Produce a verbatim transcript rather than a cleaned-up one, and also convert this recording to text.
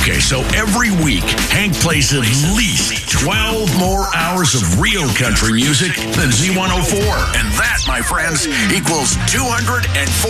Okay, so every week, Hank plays at least twelve more hours of real country music than Z one oh four. And that, my friends, equals two hundred four